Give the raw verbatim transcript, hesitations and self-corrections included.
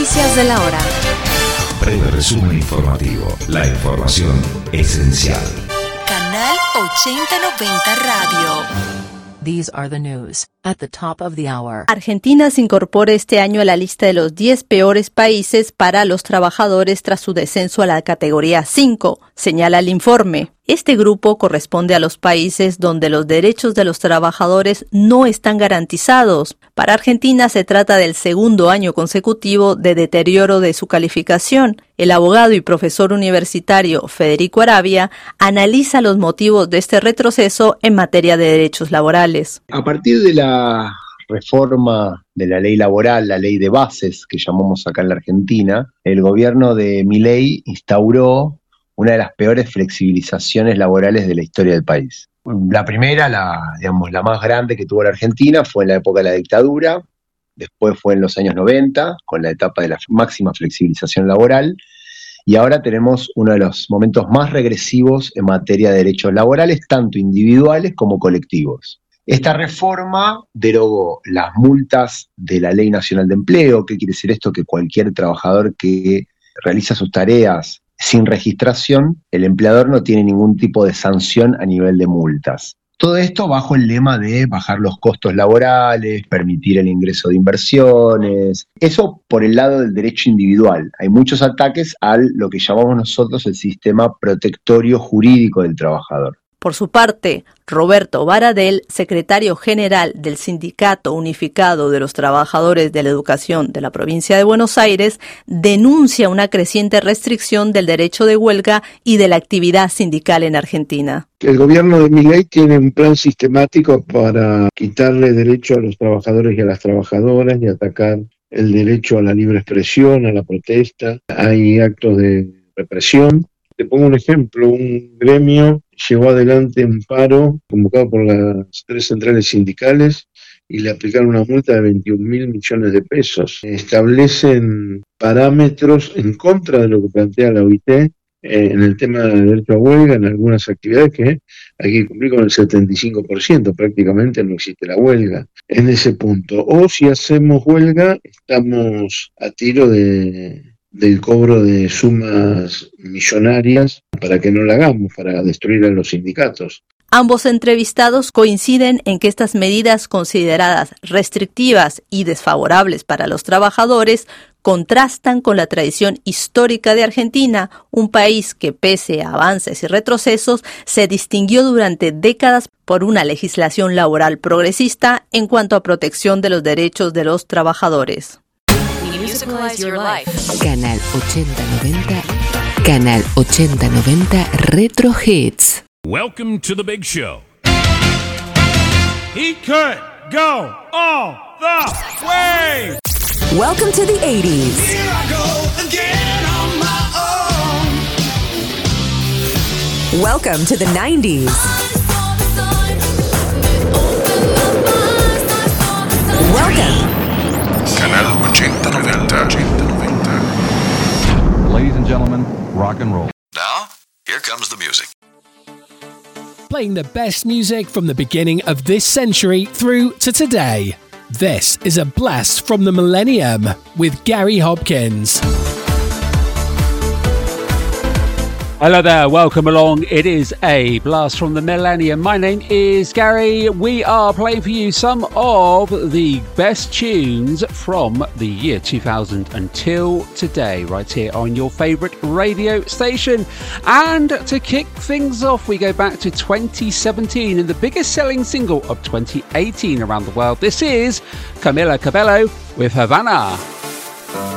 Noticias de la hora. Breve resumen informativo. La información esencial. Canal ochenta noventa Radio. These are the news at the top of the hour. Argentina se incorpora este año a la lista de los diez peores países para los trabajadores tras su descenso a la categoría cinco, señala el informe. Este grupo corresponde a los países donde los derechos de los trabajadores no están garantizados. Para Argentina se trata del segundo año consecutivo de deterioro de su calificación. El abogado y profesor universitario Federico Arabia analiza los motivos de este retroceso en materia de derechos laborales. A partir de la reforma de la ley laboral, la ley de bases que llamamos acá en la Argentina, el gobierno de Milei instauró una de las peores flexibilizaciones laborales de la historia del país. La primera, la, digamos, la más grande que tuvo la Argentina fue en la época de la dictadura, después fue en los años noventa, con la etapa de la máxima flexibilización laboral, y ahora tenemos uno de los momentos más regresivos en materia de derechos laborales, tanto individuales como colectivos. Esta reforma derogó las multas de la Ley Nacional de Empleo. ¿Qué quiere decir esto? Que cualquier trabajador que realiza sus tareas sin registración, el empleador no tiene ningún tipo de sanción a nivel de multas. Todo esto bajo el lema de bajar los costos laborales, permitir el ingreso de inversiones. Eso por el lado del derecho individual. Hay muchos ataques a lo que llamamos nosotros el sistema protectorio jurídico del trabajador. Por su parte, Roberto Baradel, secretario general del Sindicato Unificado de los Trabajadores de la Educación de la provincia de Buenos Aires, denuncia una creciente restricción del derecho de huelga y de la actividad sindical en Argentina. El gobierno de Milei tiene un plan sistemático para quitarle derecho a los trabajadores y a las trabajadoras y atacar el derecho a la libre expresión, a la protesta. Hay actos de represión. Te pongo un ejemplo, un gremio llevó adelante un paro convocado por las tres centrales sindicales y le aplicaron una multa de veintiún mil millones de pesos. Establecen parámetros en contra de lo que plantea la O I T eh, en el tema del derecho a huelga, en algunas actividades que hay que cumplir con el setenta y cinco por ciento, prácticamente no existe la huelga en ese punto. O si hacemos huelga, estamos a tiro de... del cobro de sumas millonarias para que no la hagamos, para destruir a los sindicatos. Ambos entrevistados coinciden en que estas medidas consideradas restrictivas y desfavorables para los trabajadores contrastan con la tradición histórica de Argentina, un país que pese a avances y retrocesos se distinguió durante décadas por una legislación laboral progresista en cuanto a protección de los derechos de los trabajadores. Musicalize your life. Canal ochenta noventa. Canal ochenta noventa Retro Hits. Welcome to the big show. He could go all the way. Welcome to the eighties. Here I go again on my own. Welcome to the nineties. Welcome. Canal ochenta noventa. Ladies and gentlemen, rock and roll. Now, here comes the music. Playing the best music from the beginning of this century through to today. This is a blast from the millennium with Gary Hopkins. Hello there, welcome along. It is a blast from the millennium. My name is Gary. We are playing for you some of the best tunes from the year two thousand until today, right here on your favourite radio station. And to kick things off, we go back to twenty seventeen and the biggest selling single of twenty eighteen around the world. This is Camila Cabello with Havana.